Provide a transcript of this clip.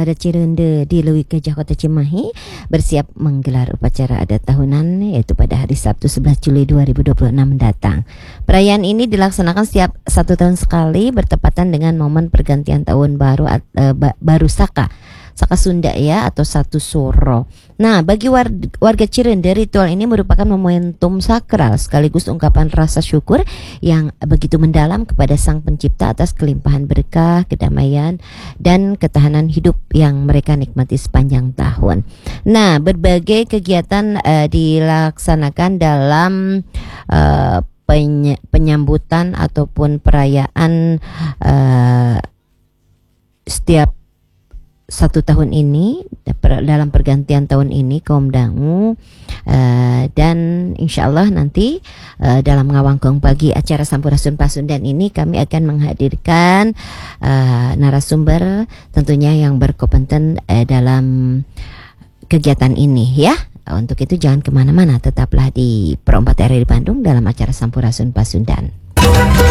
adat Cirende di Leuwi Gajah Kota Cimahi bersiap menggelar upacara adat tahunan yaitu pada hari Sabtu 11 Juli 2026 mendatang. Perayaan ini dilaksanakan setiap 1 tahun sekali bertepatan dengan momen pergantian tahun baru baru Saka Sunda ya, atau Satu Suro. Nah, bagi warga Cirende, ritual ini merupakan momentum sakral sekaligus ungkapan rasa syukur yang begitu mendalam kepada Sang Pencipta atas kelimpahan berkah, kedamaian, dan ketahanan hidup yang mereka nikmati sepanjang tahun. Nah, berbagai kegiatan dilaksanakan dalam penyambutan ataupun perayaan setiap 1 tahun ini dalam pergantian tahun ini kaum dangu, dan insya Allah nanti dalam Ngawangkong Pagi acara Sampurasun Pasundan ini kami akan menghadirkan narasumber tentunya yang berkompeten dalam kegiatan ini ya. Untuk itu jangan kemana-mana, tetaplah di Pro 4 RRI Bandung dalam acara Sampurasun Pasundan.